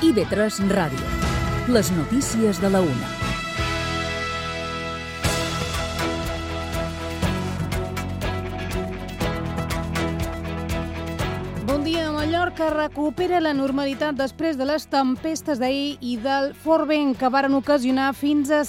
IB3 Ràdio. Les notícies de la una. Bon dia. Mallorca recupera la normalitat després de les tempestes d'ahir i del fort vent que varen ocasionar fins a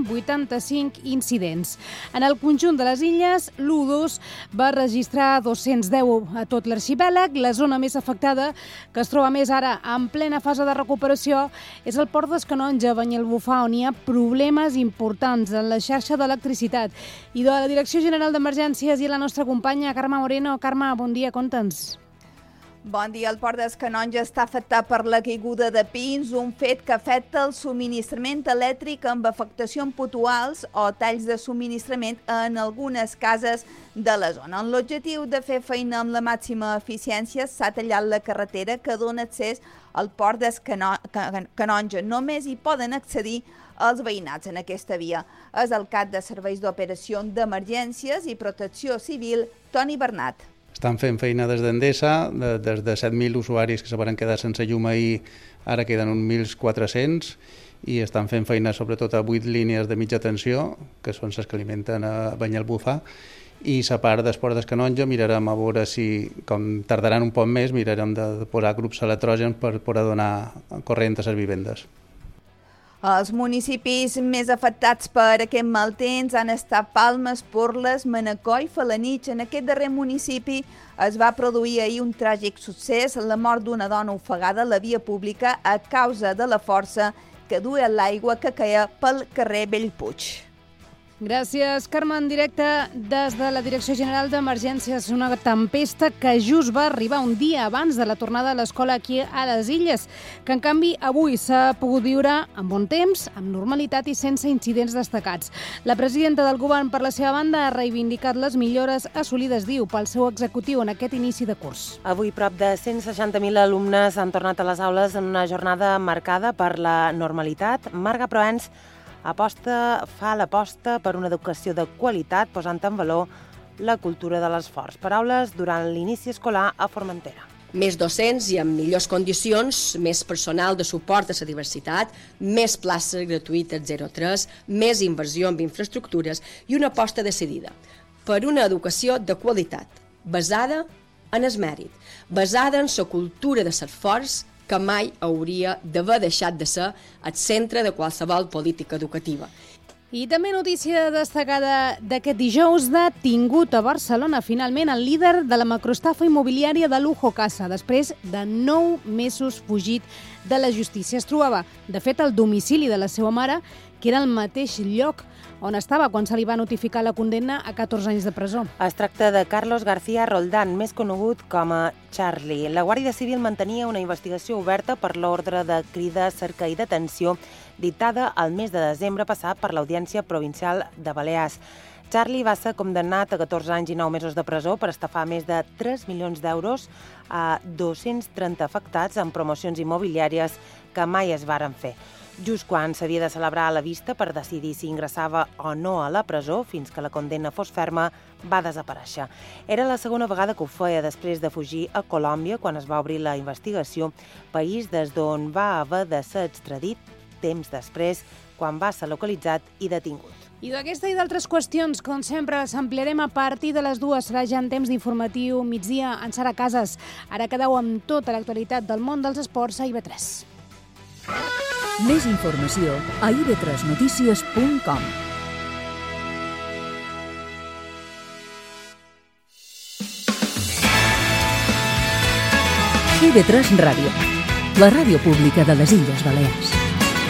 185 incidents. En el conjunt de les illes, l'U2 va registrar 210 a tot l'arxipèlag. La zona més afectada, que es troba més ara en plena fase de recuperació, és el port d'Escanonja, a Banyalbufar, on hi ha problemes importants en la xarxa d'electricitat. I de la Direcció General d'Emergències i la nostra companya Carme Moreno. Carme, bon dia, conta'ns. Bon dia. El port d'Escanonja està afectat per la caiguda de pins, un fet que afecta el subministrament elèctric amb afectacions puntuals o talls de subministrament en algunes cases de la zona. Amb l'objectiu de fer feina amb la màxima eficiència, s'ha tallat la carretera que dona accés al port d'Escanonja. Només hi poden accedir els veïnats en aquesta via. És el cap de Serveis d'Operació d'Emergències i Protecció Civil, Toni Bernat. Estan fent feina des d'Endesa, des de 7.000 usuaris que se van quedar sense llum ahir, ara queden uns 1.400, i estan fent feina sobretot a 8 línies de mitja tensió, que són les que alimenten a Banyalbufar, i a part del port d'Escanonja mirarem a veure si, com tardaran un poc més, mirarem de posar grups electrògens per poder donar corrent a les vivendes. Els municipis més afectats per aquest mal temps han estat Palma, Esporles, Manacor i Felanitx. En aquest darrer municipi es va produir ahir un tràgic succés, la mort d'una dona ofegada a la via pública a causa de la força que duia l'aigua que caia pel carrer Bellpuig. Gràcies, Carme. En directe des de la Direcció General d'Emergències. Una tempesta que just va arribar un dia abans de la tornada a l'escola aquí a les Illes, que en canvi avui s'ha pogut viure amb bon temps, amb normalitat i sense incidents destacats. La presidenta del govern, per la seva banda, ha reivindicat les millores assolides, diu, pel seu executiu en aquest inici de curs. Avui prop de 160.000 alumnes han tornat a les aules en una jornada marcada per la normalitat. Marga Proens fa l'aposta per una educació de qualitat, posant en valor la cultura de l'esforç. Paraules durant l'inici escolar a Formentera. Més docents i amb millors condicions, més personal de suport a la diversitat, més places gratuïtes 0-3, més inversió en infraestructures i una aposta decidida per una educació de qualitat, basada en el mèrit, basada en la cultura de l'esforç, que mai hauria d'haver deixat de ser el centre de qualsevol política educativa. I també notícia destacada d'aquest dijous: detingut a Barcelona finalment el líder de la macroestafa immobiliària de Lujo Casa, després de 9 mesos fugit de la justícia. Es trobava, de fet, al domicili de la seva mare, que era el mateix lloc on estava quan se li va notificar la condemna a 14 anys de presó. Es tracta de Carlos García Roldán, més conegut com a Charlie. La Guàrdia Civil mantenia una investigació oberta per l'ordre de crida, cerca i detenció dictada el mes de desembre passat per l'Audiència Provincial de Balears. Charlie va ser condemnat a 14 anys i 9 mesos de presó per estafar més de 3 milions d'euros a 230 afectats en promocions immobiliàries que mai es varen fer. Just quan s'havia de celebrar la vista per decidir si ingressava o no a la presó fins que la condemna fos ferma, va desaparèixer. Era la segona vegada que ho feia després de fugir a Colòmbia quan es va obrir la investigació, país des d'on va haver de ser extradit temps després, quan va ser localitzat i detingut. I d'aquesta i d'altres qüestions, com sempre, les ampliarem a partir de les 2. Serà ja en temps d'informatiu migdia en Sara Casas. Ara quedeu amb tota l'actualitat del món dels esports a IB3. Més informació a ib3notícies.com. IB3 Ràdio, la ràdio pública de les Illes Balears.